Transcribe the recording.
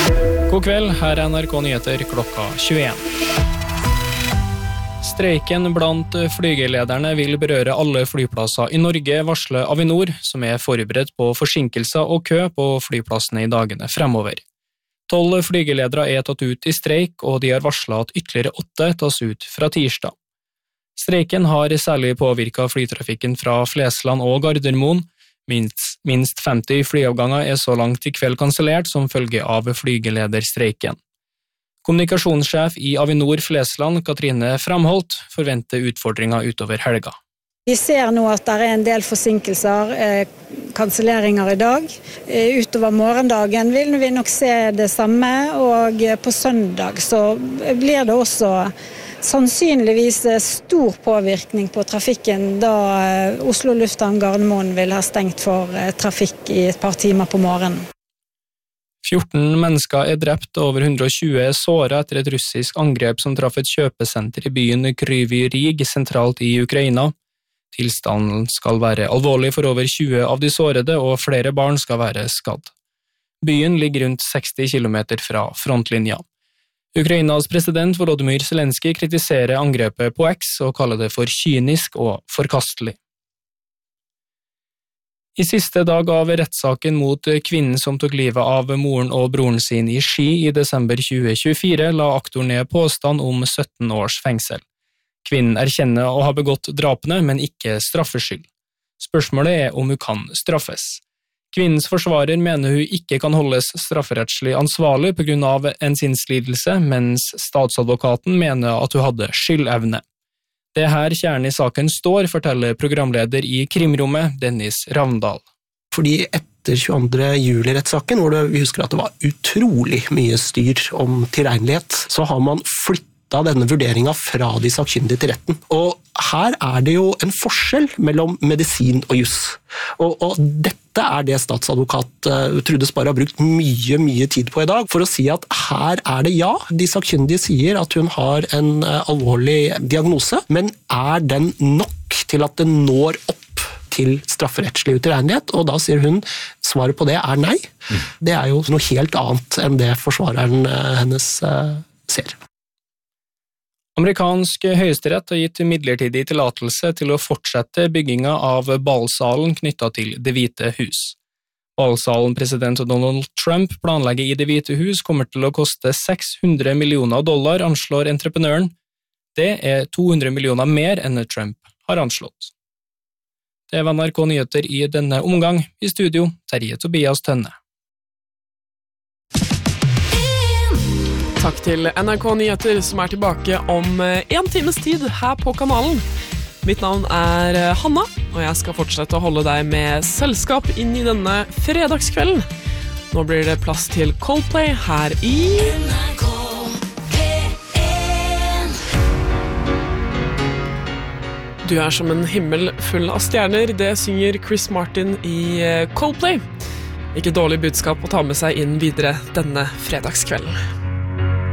God kveld, her NRK Nyheter klokka 21. Streiken blant flygelederne vil berøre alle flyplasser i Norge, varsler Avinor, som forberedt på forsinkelser og kø på flyplassene i dagene fremover. 12 flygeledere tatt ut i streik, og de har varslet at ytterligere 8 tas ut fra tirsdag. Streiken har særlig påvirket flytrafikken fra Flesland og Gardermoen. Minst 50 flyavganger så langt i kveld kansellert som følge av flygelederstreiken. Kommunikasjonssjef i Avinor Flesland, Katrine Framholt, forventer utfordringer utover helga. Vi ser nå at det en del forsinkelser, kanselleringer i dag. Utover morgendagen vil vi nok se det samme, og på søndag så blir det også sannsynligvis stor påvirkning på trafikken da Oslo Lufthavn Gardermoen vil ha stengt for trafikk i et par timer på morgenen. 14 mennesker drept og over 120 såret etter et russisk angrep som traff et kjøpesenter i byen Kryvyi Rih sentralt i Ukraina. Tilstanden skal være alvorlig for over 20 av de sårede, og flere barn skal være skadd. Byen ligger rundt 60 kilometer fra frontlinja. Ukrainas president Volodymyr Zelensky kritiserer angrepet på X og kaller det for kynisk og forkastelig. I siste dag av rettssaken mot kvinnen som tok livet av moren og broren sin i Ski i desember 2024, la aktor ned påstand om 17 års fengsel. Kvinnen erkjenner å ha begått drapene, men ikke straffskyld. Spørsmålet om hun kan straffes. Kvinnens forsvarer mener hun ikke kan holdes strafferettslig ansvarlig på grunn av en sinnslidelse, mens statsadvokaten mener at hun hadde skyldevne. Det her kjernen i saken står, forteller programleder i Krimrommet, Dennis Ravndal. Fordi etter 22. juli-rettssaken, hvor vi husker at det var utrolig mye styr om tilregnelighet, så har man flyttet denne vurderingen fra de sakkyndige til retten. Og her det jo en forskjell mellom medisin og juss. Og dette det statsadvokat Trude Sparre har brukt mye tid på i dag, for å si at her det ja. De sakkyndige sier at hun har en alvorlig diagnose, men den nok til at den når opp til strafferettslig utilregnelighet, og da sier hun svaret på det nei. Det jo noe helt annet enn det forsvareren hennes ser. Amerikansk høyesterett har gitt midlertidig tillatelse til å fortsette bygginga av ballsalen knyttet til Det hvite hus. Ballsalen president Donald Trump planlegger i Det hvite hus kommer til å koste $600 millioner, anslår entreprenøren. Det 200 millioner mer enn Trump har anslått. Det var NRK Nyheter i denne omgang. I studio, Terje Tobias Tønne. Takk til NRK Nyheter, som tilbake om 1 times tid her på kanalen. Mitt navn Hanna, og jeg skal fortsette å holde deg med selskap inn i denne fredagskvelden. Nå blir det plass til Coldplay her i NRK P1. Du som en himmel full av stjerner, det synger Chris Martin i Coldplay. Ikke dårlig budskap å ta med seg inn videre denne fredagskvelden.